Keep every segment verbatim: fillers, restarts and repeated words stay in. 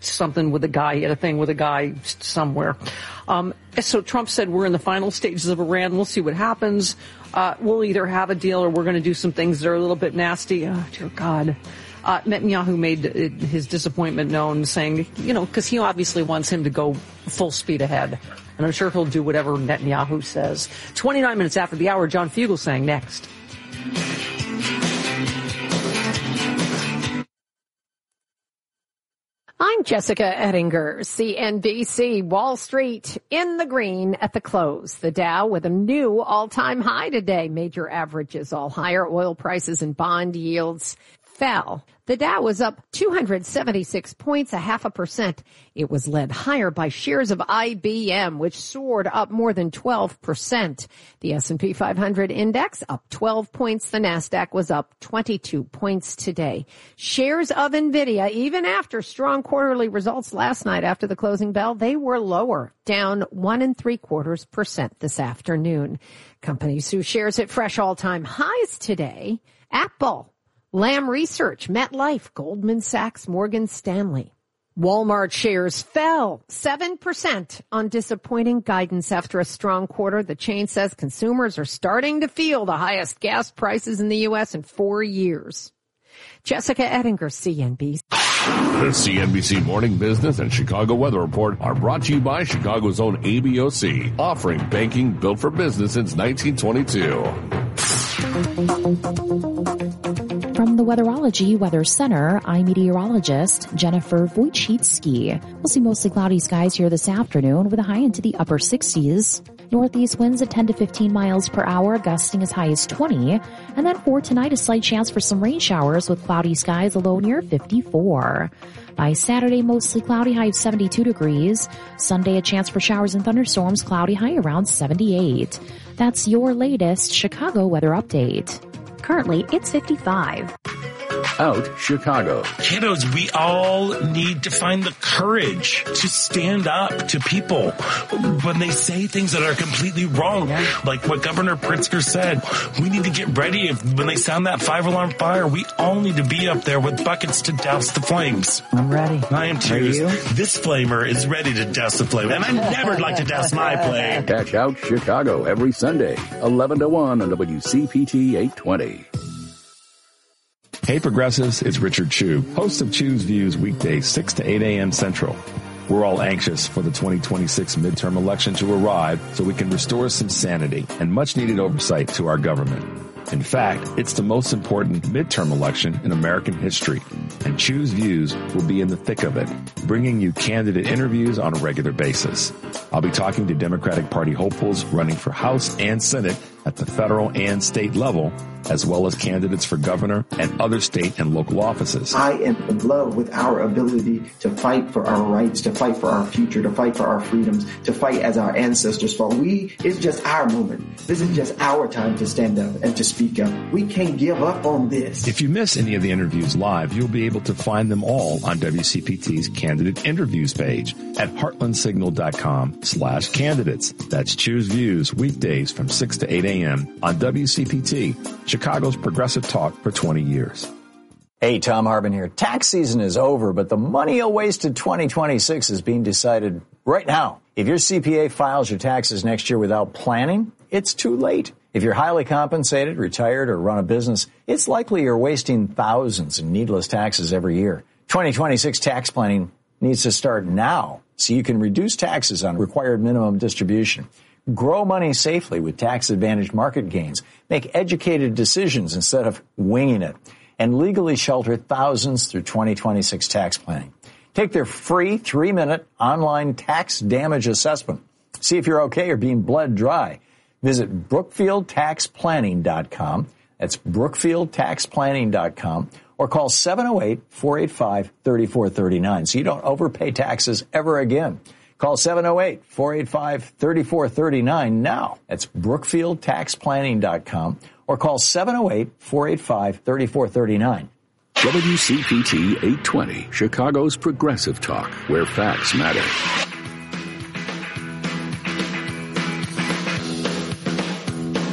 something with a guy, he had a thing with a guy somewhere. Um, so Trump said, we're in the final stages of Iran. We'll see what happens. Uh, we'll either have a deal or we're going to do some things that are a little bit nasty. Oh, dear God. Uh, Netanyahu made his disappointment known, saying, you know, because he obviously wants him to go full speed ahead. And I'm sure he'll do whatever Netanyahu says. twenty-nine minutes after the hour, John Fugelsang next. I'm Jessica Ettinger, C N B C. Wall Street in the green at the close. The Dow with a new all-time high today. Major averages all higher. Oil prices and bond yields fell. The Dow was up two hundred seventy-six points, a half a percent. It was led higher by shares of I B M, which soared up more than twelve percent. The S and P five hundred index up twelve points. The Nasdaq was up twenty-two points today. Shares of NVIDIA, even after strong quarterly results last night after the closing bell, they were lower, down one and three quarters percent this afternoon. Companies whose shares hit fresh all-time highs today: Apple, Lam Research, MetLife, Goldman Sachs, Morgan Stanley. Walmart shares fell seven percent on disappointing guidance after a strong quarter. The chain says consumers are starting to feel the highest gas prices in the U S in four years. Jessica Ettinger, C N B C. The C N B C Morning Business and Chicago Weather Report are brought to you by Chicago's own A B O C, offering banking built for business since nineteen twenty-two. From the Weatherology Weather Center, I'm meteorologist Jennifer Wojcicki. We'll see mostly cloudy skies here this afternoon with a high into the upper sixties. Northeast winds at ten to fifteen miles per hour, gusting as high as twenty. And then for tonight, a slight chance for some rain showers with cloudy skies, a low near fifty-four. By Saturday, mostly cloudy, high of seventy-two degrees. Sunday, a chance for showers and thunderstorms, cloudy, high around seventy-eight. That's your latest Chicago weather update. Currently, it's fifty-five. Out Chicago. Kiddos, we all need to find the courage to stand up to people when they say things that are completely wrong. Like what Governor Pritzker said, we need to get ready. If, when they sound that five-alarm fire, we all need to be up there with buckets to douse the flames. I'm ready. I am too. This flamer is ready to douse the flame, and I never like to douse my flame. Catch Out Chicago every Sunday, eleven to one on W C P T eight twenty. Hey Progressives, it's Richard Chu, host of Chu's Views weekdays six to eight a.m. Central. We're all anxious for the twenty twenty-six midterm election to arrive so we can restore some sanity and much needed oversight to our government. In fact, it's the most important midterm election in American history, and Chu's Views will be in the thick of it, bringing you candidate interviews on a regular basis. I'll be talking to Democratic Party hopefuls running for House and Senate at the federal and state level, as well as candidates for governor and other state and local offices. I am in love with our ability to fight for our rights, to fight for our future, to fight for our freedoms, to fight as our ancestors fought. We, it's just our moment. This is just our time to stand up and to speak up. We can't give up on this. If you miss any of the interviews live, you'll be able to find them all on W C P T's Candidate Interviews page at heartlandsignal.com slash candidates. That's Choose Views weekdays from six to eight a.m. on W C P T, Chicago's progressive talk for twenty years. Hey, Tom Harbin here. Tax season is over, but the money you'll waste in twenty twenty-six is being decided right now. If your C P A files your taxes next year without planning, it's too late. If you're highly compensated, retired, or run a business, it's likely you're wasting thousands in needless taxes every year. twenty twenty-six tax planning needs to start now so you can reduce taxes on required minimum distribution. Grow money safely with tax-advantaged market gains. Make educated decisions instead of winging it. And legally shelter thousands through twenty twenty-six tax planning. Take their free three-minute online tax damage assessment. See if you're okay or being bled dry. Visit brookfield tax planning dot com. That's brookfield tax planning dot com. Or call seven oh eight, four eight five, three four three nine so you don't overpay taxes ever again. Call seven oh eight, four eight five, three four three nine now. That's brookfield tax planning dot com. Or call seven oh eight, four eight five, three four three nine. W C P T eight twenty, Chicago's progressive talk, where facts matter.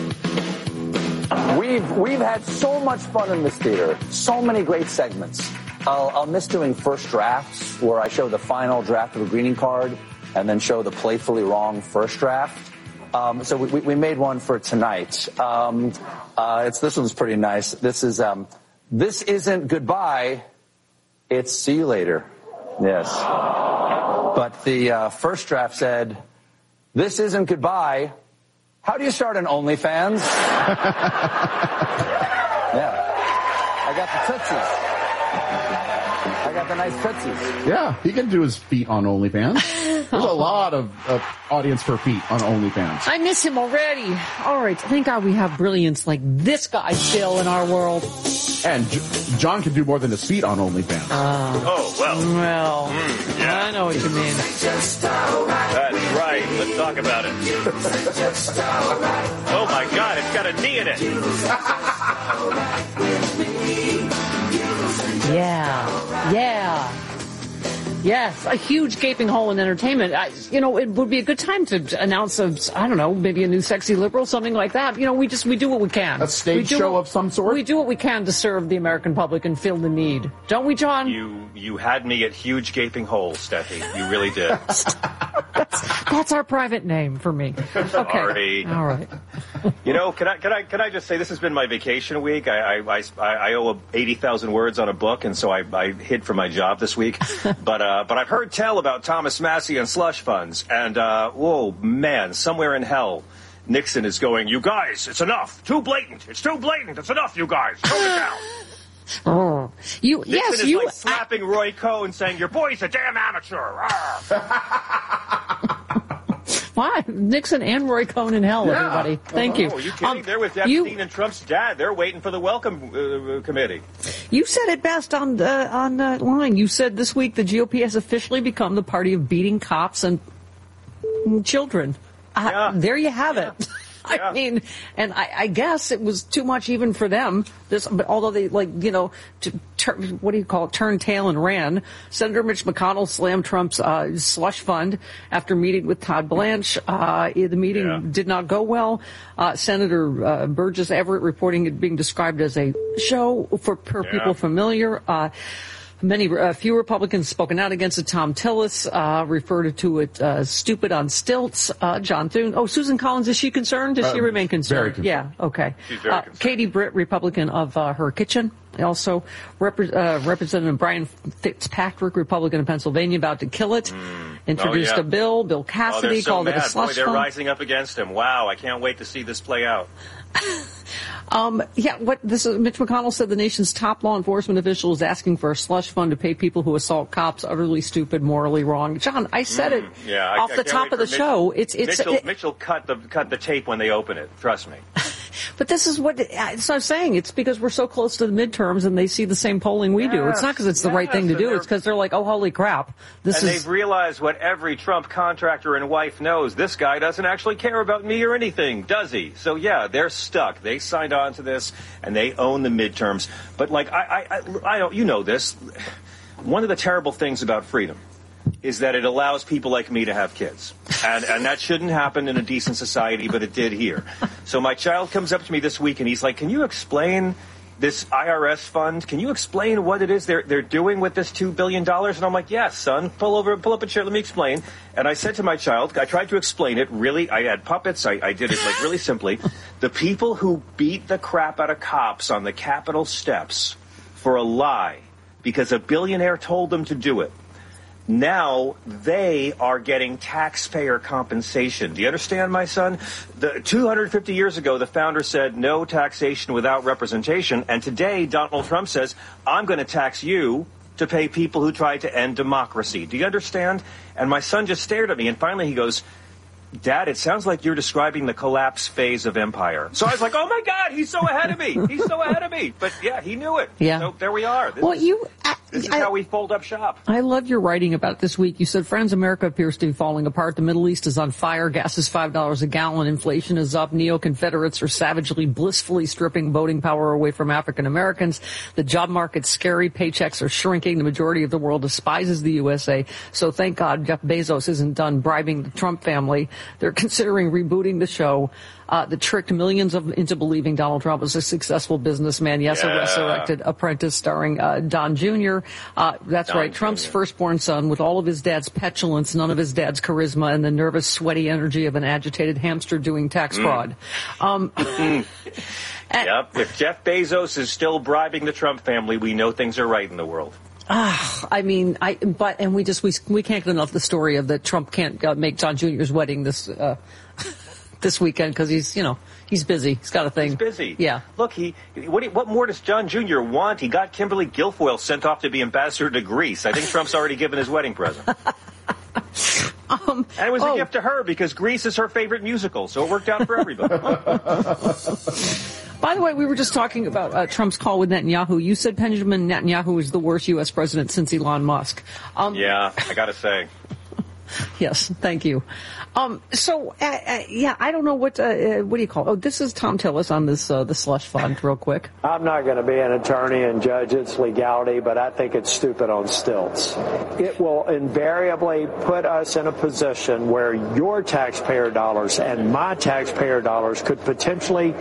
We've, we've had so much fun in this theater, so many great segments. I'll, I'll miss doing first drafts where I show the final draft of a greeting card and then show the playfully wrong first draft. Um, so we, we made one for tonight. Um, uh, it's, this one's pretty nice. This is, um, this isn't goodbye. It's see you later. Yes. But the uh, first draft said, this isn't goodbye. How do you start an OnlyFans? Yeah. I got the tootsies. I got the nice tootsies. Yeah, he can do his feet on OnlyFans. There's a lot of, of audience for feet on OnlyFans. I miss him already. All right, thank God we have brilliance like this guy still in our world. And J- John can do more than his feet on OnlyFans. Uh, oh, well. Well, mm, yeah. I know what you mean. That's right. Let's talk about it. Oh, my God, it's got a knee in it. Yeah, yeah. Yes, a huge gaping hole in entertainment. I, you know, it would be a good time to announce a, I don't know, maybe a new sexy liberal, something like that. You know, we just, we do what we can. A stage show what, of some sort? We do what we can to serve the American public and fill the need. Don't we, John? You, you had me at huge gaping holes, Steffi. You really did. that's, that's our private name for me. Okay. Sorry. All right. You know, can I, can I, can I just say this has been my vacation week? I, I, I, I owe eighty thousand words on a book, and so I, I hid from my job this week. But, uh, but I've heard tell about Thomas Massie and slush funds, and, uh, whoa, man, somewhere in hell, Nixon is going, you guys, it's enough. Too blatant. It's too blatant. It's enough, you guys. Tone it down. Oh, you, Nixon yes, is you. like slapping I, Roy Cohn saying, your boy's a damn amateur. Why? Nixon and Roy Cohn in hell, yeah. everybody. Thank oh, you. Are you kidding? Um, They're with Epstein you, and Trump's dad. They're waiting for the welcome uh, committee. You said it best on the on the line. You said this week the G O P has officially become the party of beating cops and children. Yeah. Uh, there you have yeah. it. Yeah. I mean, and I, I guess it was too much even for them. This, but although they like, you know, to turn, what do you call it, turned tail and ran. Senator Mitch McConnell slammed Trump's uh, slush fund after meeting with Todd Blanche. Uh, the meeting yeah. did not go well. Uh, Senator uh, Burgess Everett reporting it being described as a show for per yeah. people familiar. Uh, Many, a uh, few Republicans spoken out against it. Tom Tillis uh, referred to it uh, stupid on stilts. Uh, John Thune. Oh, Susan Collins, is she concerned? Does uh, she remain concerned? Very concerned. Yeah, okay. She's very uh, concerned. Katie Britt, Republican of uh, her kitchen. Also, Repre- uh, Representative Brian Fitzpatrick, Republican of Pennsylvania, about to kill it. Mm. Introduced oh, yeah. a bill. Bill Cassidy oh, so called mad. it a slush Boy, they're fund. rising up against him. Wow, I can't wait to see this play out. Um, yeah, what this is, Mitch McConnell said the nation's top law enforcement official is asking for a slush fund to pay people who assault cops. Utterly stupid, morally wrong. John, I said it mm, yeah, off I, the I top of the Mitch, show. It's it's Mitchell, it, Mitchell cut the cut the tape when they open it. Trust me. But this is what it's I'm saying. It's because we're so close to the midterms and they see the same polling we yes, do. It's not because it's the yes, right thing to do. It's because they're like, oh, holy crap. This and is. They've realized what every Trump contractor and wife knows. This guy doesn't actually care about me or anything, does he? So, yeah, they're stuck. They signed on to this and they own the midterms. But, like, I, I, I, I don't, you know this. One of the terrible things about freedom is that it allows people like me to have kids. And, and that shouldn't happen in a decent society, but it did here. So my child comes up to me this week and he's like, can you explain this I R S fund? Can you explain what it is they're, they're doing with this two billion dollars? And I'm like, yes, son, pull over, pull up a chair, let me explain. And I said to my child, I tried to explain it really, I had puppets, I, I did it like really simply. The people who beat the crap out of cops on the Capitol steps for a lie because a billionaire told them to do it, now they are getting taxpayer compensation. Do you understand, my son? The, two hundred fifty years ago, the founder said no taxation without representation. And today, Donald Trump says, I'm going to tax you to pay people who tried to end democracy. Do you understand? And my son just stared at me. And finally he goes, Dad, it sounds like you're describing the collapse phase of empire. So I was like, oh, my God, he's so ahead of me. He's so ahead of me. But, yeah, he knew it. Yeah. So there we are. This well, is, you. I, this is I, how we fold up shop. I love your writing about it this week. You said, friends, America appears to be falling apart. The Middle East is on fire. Gas is five dollars a gallon. Inflation is up. Neo-Confederates are savagely, blissfully stripping voting power away from African Americans. The job market's scary. Paychecks are shrinking. The majority of the world despises the U S A. So thank God Jeff Bezos isn't done bribing the Trump family. They're considering rebooting the show. uh, that tricked millions of into believing Donald Trump was a successful businessman. Yes, Yeah. a resurrected apprentice starring uh, Don Junior Uh, that's Don right. Trump's Junior firstborn son, with all of his dad's petulance, none of his dad's charisma, and the nervous, sweaty energy of an agitated hamster doing tax Mm. fraud. Um, Yep. If Jeff Bezos is still bribing the Trump family, we know things are right in the world. Ah, I mean, I but and we just we we can't get enough the story of that Trump can't uh, make John Junior's wedding this uh, this weekend because he's you know he's busy. He's got a thing. He's busy. Yeah. Look, he what, what more does John Junior want? He got Kimberly Guilfoyle sent off to be ambassador to Greece. I think Trump's already given his wedding present. Um, and it was oh. a gift to her because Greece is her favorite musical, so it worked out for everybody. By the way, we were just talking about uh, Trump's call with Netanyahu. You said Benjamin Netanyahu is the worst U S president since Elon Musk. Um, yeah, I got to say. Yes, thank you. Um, so, uh, uh, yeah, I don't know what, uh, uh, what do you call it? Oh, this is Tom Tillis on this, uh, the slush fund real quick. I'm not going to be an attorney and judge its legality, but I think it's stupid on stilts. It will invariably put us in a position where your taxpayer dollars and my taxpayer dollars could potentially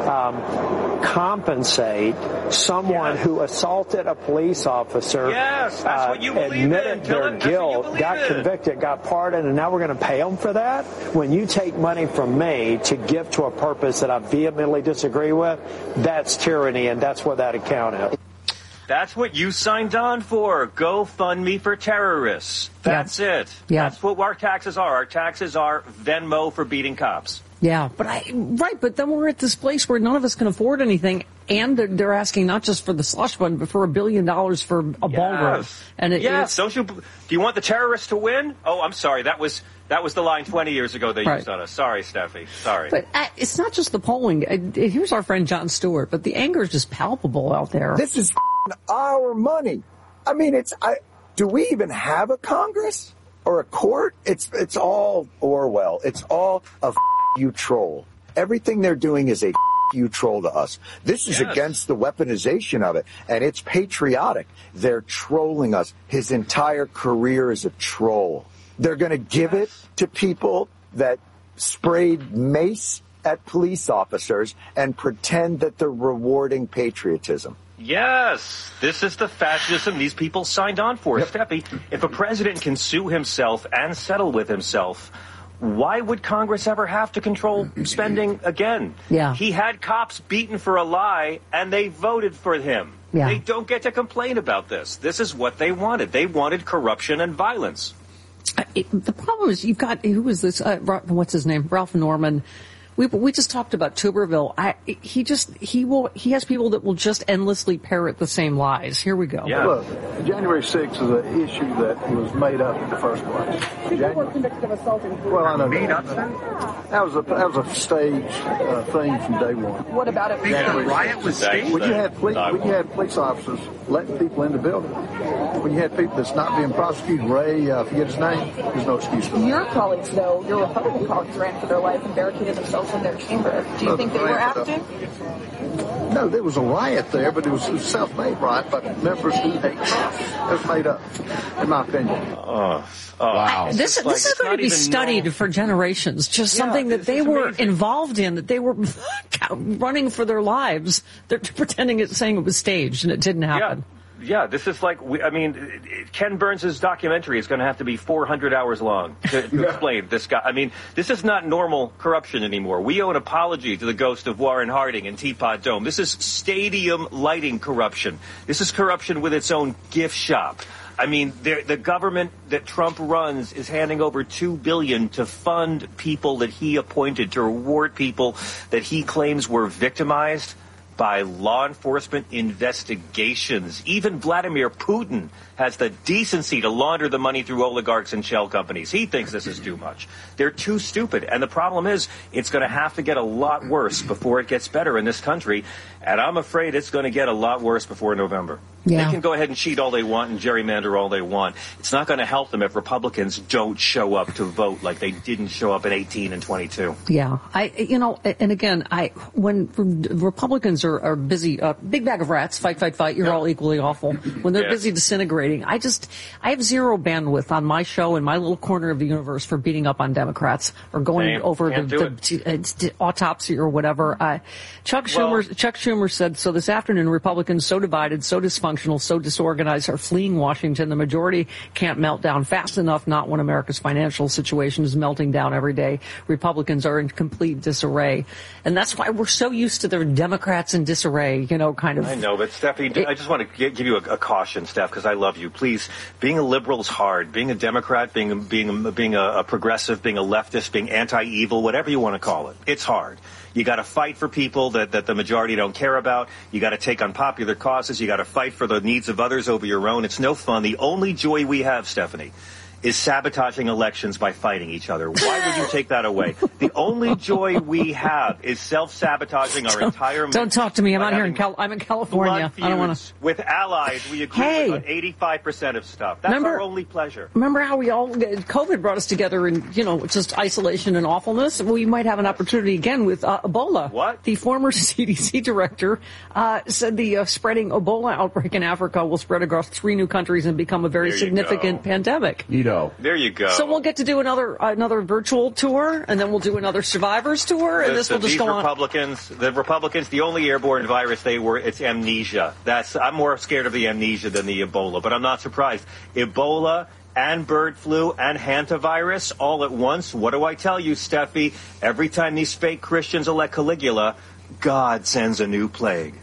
um, compensate someone yes. who assaulted a police officer. Yes, that's uh, what you believe admitted in. their guilt, got in. convicted, got pardoned, and now we're going to pay them for that? When you take money from me to give to a purpose that I vehemently disagree with, that's tyranny, and that's what that account is. That's what you signed on for. GoFundMe for terrorists. That's yeah. it. Yeah. That's what our taxes are. Our taxes are Venmo for beating cops. Yeah, but I, right, but then we're at this place where none of us can afford anything, and they're, they're asking not just for the slush fund, but for a billion dollars for a yes. ballroom. And it, yes, don't you? Do you want the terrorists to win? Oh, I'm sorry. That was that was the line twenty years ago they right. used on us. Sorry, Steffi. Sorry. But uh, it's not just the polling. Uh, here's our friend Jon Stewart, but the anger is just palpable out there. This is our money. I mean, it's. I, do we even have a Congress or a court? It's it's all Orwell. It's all a you troll. Everything they're doing is a you troll to us. This is yes. against the weaponization of it, and it's patriotic. They're trolling us. His entire career is a troll. They're going to give yes. it to people that sprayed mace at police officers and pretend that they're rewarding patriotism. Yes, this is the fascism these people signed on for. Yep. Steffi, if a president can sue himself and settle with himself, why would Congress ever have to control spending again? Yeah. He had cops beaten for a lie, and they voted for him. Yeah. They don't get to complain about this. This is what they wanted. They wanted corruption and violence. Uh, it, the problem is you've got, who is this, uh, what's his name, Ralph Norman. We we just talked about Tuberville. I, he just he will he has people that will just endlessly parrot the same lies. Here we go. Yeah. Look, January sixth is an issue that was made up in the first place. People were convicted of assaulting. Well, I know made up. That was a that was a stage uh, thing from day one. What about it? January the riot was staged. When you had police, when you had police officers letting people in the building, when you had people that's not being prosecuted, Ray, uh, forget his name, there's no excuse for that. Your colleagues, though, your Republican colleagues, ran for their life and barricaded themselves in their chamber. Do you no, think they were acting? No, there was a riot there, but it was a self-made riot by members who hate Trump. It was made up, in my opinion. Oh, oh. Wow. I, this, this is going to be studied normal. for generations. Just yeah, something that they were amazing. involved in, that they were running for their lives. They're pretending it's saying it was staged, and it didn't happen. Yeah. Yeah, this is like, I mean, Ken Burns' documentary is going to have to be four hundred hours long to, to explain this guy. I mean, this is not normal corruption anymore. We owe an apology to the ghost of Warren Harding and Teapot Dome. This is stadium lighting corruption. This is corruption with its own gift shop. I mean, the government that Trump runs is handing over two billion dollars to fund people that he appointed, to reward people that he claims were victimized by law enforcement investigations. Even Vladimir Putin has the decency to launder the money through oligarchs and shell companies. He thinks this is too much. They're too stupid. And the problem is, it's going to have to get a lot worse before it gets better in this country. And I'm afraid it's going to get a lot worse before November. Yeah. They can go ahead and cheat all they want and gerrymander all they want. It's not going to help them if Republicans don't show up to vote like they didn't show up in eighteen and twenty-two. Yeah. I, you know, and again, I, when Republicans Republicans are, are busy, uh, big bag of rats, fight, fight, fight, you're all equally awful. When they're Yes. busy disintegrating, I just, I have zero bandwidth on my show in my little corner of the universe for beating up on Democrats or going Same. over Can't the, do the, uh, the autopsy or whatever. Uh, Chuck Well- Schumer, Chuck Schumer said, so this afternoon, Republicans so divided, so dysfunctional, so disorganized are fleeing Washington. The majority can't melt down fast enough, not when America's financial situation is melting down every day. Republicans are in complete disarray. And that's why we're so used to their Democrats in disarray, you know, kind of. I know, but Steffi, I just want to give you a, a caution, Steph, because I love you. Please, being a liberal is hard. Being a Democrat, being being being a, a progressive, being a leftist, being anti-evil, whatever you want to call it, it's hard. You got to fight for people that, that the majority don't care about. You got to take on popular causes. You got to fight for the needs of others over your own. It's no fun. The only joy we have, Stephanie, is sabotaging elections by fighting each other. Why would you take that away? The only joy we have is self-sabotaging our entire. Don't talk to me. I'm out here in Cal- I'm in California. I don't want to. With allies, we agree Hey. with on eighty-five percent of stuff. That's Remember- our only pleasure. Remember how we all, COVID brought us together in, you know, just isolation and awfulness? We might have an opportunity again with uh, Ebola. What? The former C D C director uh, said the uh, spreading Ebola outbreak in Africa will spread across three new countries and become a very There you significant go. pandemic. You know. There you go. So we'll get to do another another virtual tour, and then we'll do another survivors tour, and this Listen, will just these go on. Republicans, the Republicans, the only airborne virus they were, it's amnesia. That's I'm more scared of the amnesia than the Ebola, but I'm not surprised. Ebola and bird flu and hantavirus all at once. What do I tell you, Steffi? Every time these fake Christians elect Caligula, God sends a new plague.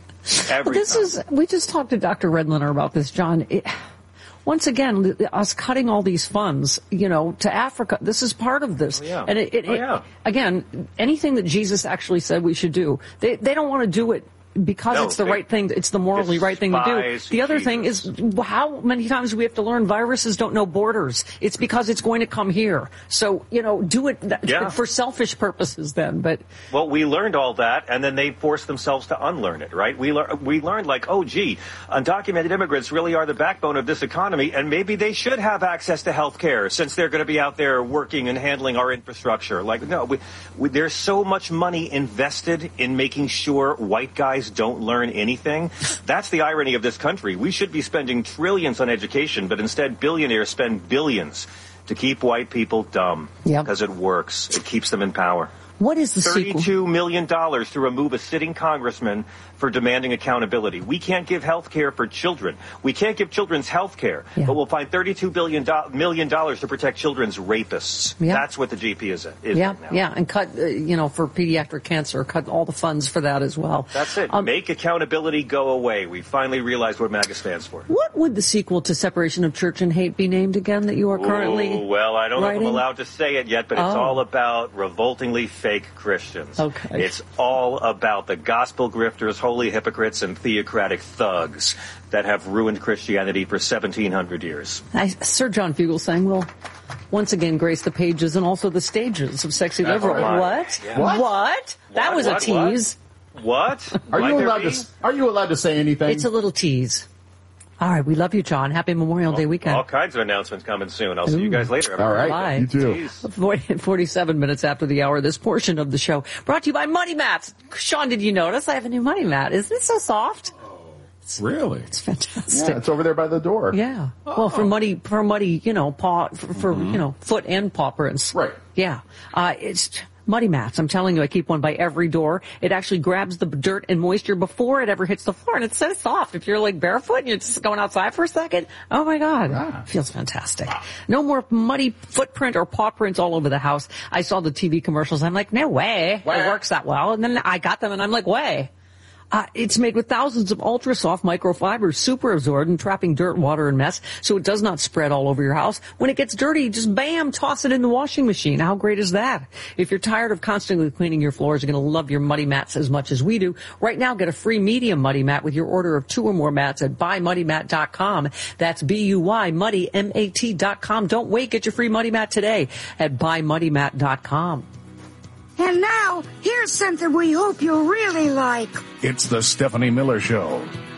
Every This time. is. We just talked to Doctor Redliner about this, John. It, once again, us cutting all these funds, you know, to Africa, this is part of this. Oh, yeah. And it, it, Oh, it- yeah. again, anything that Jesus actually said we should do, they they don't want to do it because No, it's the they right thing. It's the morally right thing to do. despise The other thing is how many times do we have to learn viruses don't know borders. It's because it's going to come here. So, you know, do it th- Yeah. for selfish purposes then. But Well, we learned all that, and then they forced themselves to unlearn it, right? We, lear- we learned, like, oh, gee, undocumented immigrants really are the backbone of this economy, and maybe they should have access to health care since they're going to be out there working and handling our infrastructure. Like, no, we, we, there's so much money invested in making sure white guys don't learn anything. That's the irony of this country. We should be spending trillions on education, but instead billionaires spend billions to keep white people dumb. Yep. Because it works. It keeps them in power. what is the sequel? thirty-two million dollars to remove a sitting congressman for demanding accountability. We can't give health care for children. We can't give children's health care, Yeah. but we'll find thirty-two million dollars to protect children's rapists. Yeah. That's what the G P is, is Yeah, right now. yeah, and cut, uh, you know, for pediatric cancer, cut all the funds for that as well. That's it. Um, Make accountability go away. We finally realized what MAGA stands for. What would the sequel to Separation of Church and Hate be named again that you are currently Ooh, well, I don't know if writing? I'm allowed to say it yet, but it's Oh. all about revoltingly fake Christians. Okay. It's all about the gospel grifters, holy hypocrites, and theocratic thugs that have ruined Christianity for seventeen hundred years. I, Sir John Fugelsang will once again grace the pages and also the stages of Sexy That's Liberal. right. What? Yeah. What? What? That What? was What? a tease. What? Are Might you there allowed be? to? Are you allowed to say anything? It's a little tease. All right, we love you, John. Happy Memorial Day weekend. All kinds of announcements coming soon. I'll see you guys later. All right. Bye. You too. Jeez. forty, forty-seven minutes after the hour, this portion of the show brought to you by Money Mats. Sean, did you notice I have a new Money Mat? Isn't it so soft? Really? It's fantastic. Yeah, it's over there by the door. Yeah. Well, for muddy, for muddy, you know, paw, for, for Mm-hmm. you know, foot and paw prints. Right. Yeah. Uh, it's Muddy Mats. I'm telling you, I keep one by every door. It actually grabs the dirt and moisture before it ever hits the floor, and it's so soft. If you're like barefoot and you're just going outside for a second, oh my God, Ah. feels fantastic. No more muddy footprint or paw prints all over the house. I saw the T V commercials. I'm like, no way, Way. it works that well. And then I got them, and I'm like, way. Uh, it's made with thousands of ultra-soft microfibers, super absorbent, trapping dirt, water, and mess, so it does not spread all over your house. When it gets dirty, just bam, toss it in the washing machine. How great is that? If you're tired of constantly cleaning your floors, you're going to love your Muddy Mats as much as we do. Right now, get a free medium Muddy Mat with your order of two or more mats at buy muddy mat dot com. That's B U Y, muddy, M A T dot com. Don't wait. Get your free Muddy Mat today at buy muddy mat dot com. And now, here's something we hope you'll really like. It's the Stephanie Miller Show.